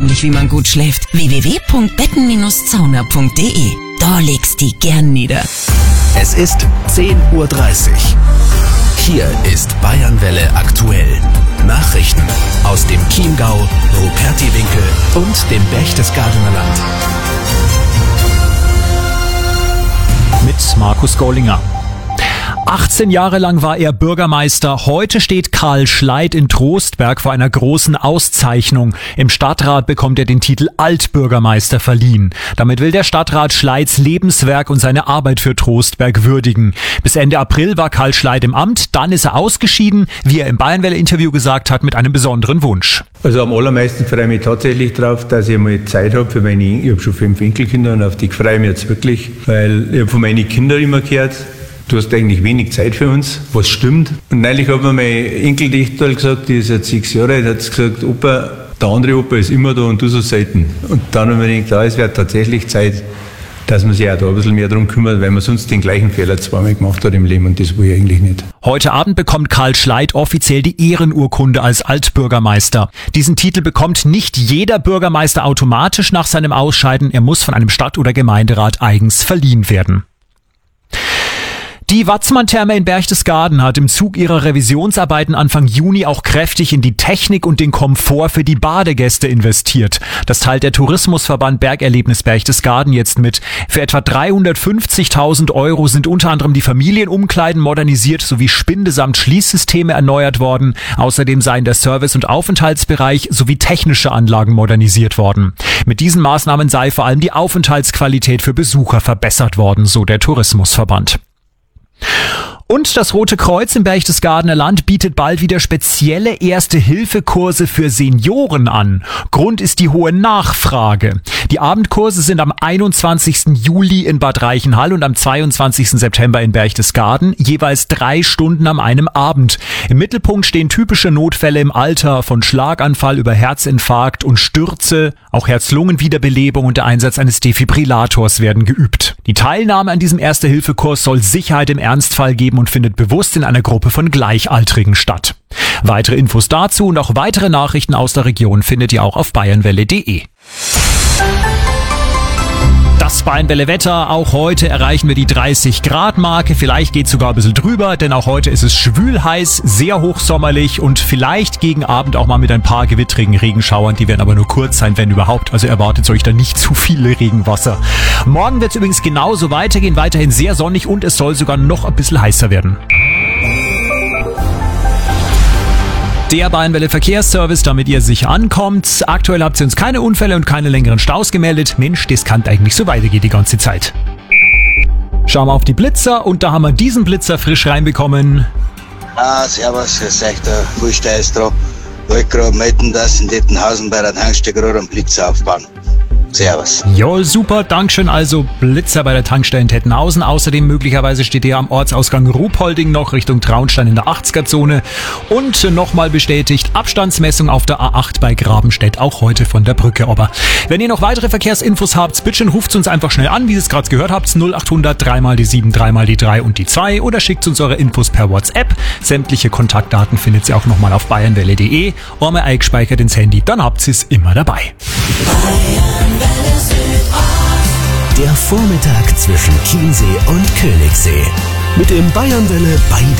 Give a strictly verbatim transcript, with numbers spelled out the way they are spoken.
nämlich, wie man gut schläft. w w w punkt betten sauna punkt de. Da legst die gern nieder. Es ist zehn Uhr dreißig. Hier ist Bayernwelle aktuell. Nachrichten aus dem Chiemgau, Rupertiwinkel und dem Berchtesgadener Land. Mit Markus Gollinger. achtzehn Jahre lang war er Bürgermeister. Heute steht Karl Schleit in Trostberg vor einer großen Auszeichnung. Im Stadtrat bekommt er den Titel Altbürgermeister verliehen. Damit will der Stadtrat Schleits Lebenswerk und seine Arbeit für Trostberg würdigen. Bis Ende April war Karl Schleit im Amt, dann ist er ausgeschieden, wie er im Bayernwelle-Interview gesagt hat, mit einem besonderen Wunsch. Also am allermeisten freue ich mich tatsächlich darauf, dass ich mal Zeit habe für meine, ich habe schon fünf Enkelkinder und auf die freue ich mich jetzt wirklich, weil ich habe von meinen Kindern immer gehört, du hast eigentlich wenig Zeit für uns, was stimmt. Und neulich hat mir mein Enkeltochter gesagt, die ist jetzt sechs Jahre alt, hat gesagt, Opa, der andere Opa ist immer da und du so selten. Und dann habe ich mir gedacht, ja, es wäre tatsächlich Zeit, dass man sich auch da ein bisschen mehr darum kümmert, weil man sonst den gleichen Fehler zweimal gemacht hat im Leben und das will ich eigentlich nicht. Heute Abend bekommt Karl Schleit offiziell die Ehrenurkunde als Altbürgermeister. Diesen Titel bekommt nicht jeder Bürgermeister automatisch nach seinem Ausscheiden. Er muss von einem Stadt- oder Gemeinderat eigens verliehen werden. Die Watzmann-Therme in Berchtesgaden hat im Zug ihrer Revisionsarbeiten Anfang Juni auch kräftig in die Technik und den Komfort für die Badegäste investiert. Das teilt der Tourismusverband Bergerlebnis Berchtesgaden jetzt mit. Für etwa dreihundertfünfzigtausend Euro sind unter anderem die Familienumkleiden modernisiert sowie Spinde- samt Schließsysteme erneuert worden. Außerdem seien der Service- und Aufenthaltsbereich sowie technische Anlagen modernisiert worden. Mit diesen Maßnahmen sei vor allem die Aufenthaltsqualität für Besucher verbessert worden, so der Tourismusverband. Und das Rote Kreuz im Berchtesgadener Land bietet bald wieder spezielle Erste-Hilfe-Kurse für Senioren an. Grund ist die hohe Nachfrage. Die Abendkurse sind am einundzwanzigsten Juli in Bad Reichenhall und am zweiundzwanzigsten September in Berchtesgaden, jeweils drei Stunden an einem Abend. Im Mittelpunkt stehen typische Notfälle im Alter, von Schlaganfall über Herzinfarkt und Stürze. Auch Herz-Lungen-Wiederbelebung und der Einsatz eines Defibrillators werden geübt. Die Teilnahme an diesem Erste-Hilfe-Kurs soll Sicherheit im Ernstfall geben und findet bewusst in einer Gruppe von Gleichaltrigen statt. Weitere Infos dazu und auch weitere Nachrichten aus der Region findet ihr auch auf bayernwelle punkt de. Das Bayernwelle-Wetter, auch heute erreichen wir die dreißig Grad Marke, vielleicht geht es sogar ein bisschen drüber, denn auch heute ist es schwül heiß, sehr hochsommerlich und vielleicht gegen Abend auch mal mit ein paar gewittrigen Regenschauern, die werden aber nur kurz sein, wenn überhaupt, also erwartet euch da nicht zu viel Regenwasser. Morgen wird es übrigens genauso weitergehen, weiterhin sehr sonnig und es soll sogar noch ein bisschen heißer werden. Der Bayernwelle Verkehrsservice, damit ihr sicher ankommt. Aktuell habt ihr uns keine Unfälle und keine längeren Staus gemeldet. Mensch, das kann eigentlich so weitergehen die ganze Zeit. Schauen wir auf die Blitzer und da haben wir diesen Blitzer frisch reinbekommen. Ah, servus, es ist echt der Fullsteiß dran. Ich wollte gerade melden, dass in Dettenhausen bei der Tankstelle gerade einen Blitzer aufbauen. Servus. Ja, super, Dankeschön. Also Blitzer bei der Tankstelle in Tettenhausen. Außerdem möglicherweise steht ihr am Ortsausgang Ruhpolding noch Richtung Traunstein in der achtziger-Zone. Und nochmal bestätigt, Abstandsmessung auf der A acht bei Grabenstedt, auch heute von der Brücke Ober. Wenn ihr noch weitere Verkehrsinfos habt, bitte ruft uns einfach schnell an, wie ihr es gerade gehört habt, null achthundert drei mal die sieben, drei mal die drei und die zwei oder schickt uns eure Infos per WhatsApp. Sämtliche Kontaktdaten findet ihr auch nochmal auf bayernwelle punkt de. Einmal eingespeichert ins Handy, dann habt ihr es immer dabei. Der Vormittag zwischen Chiemsee und Königssee. Mit dem Bayernwelle bei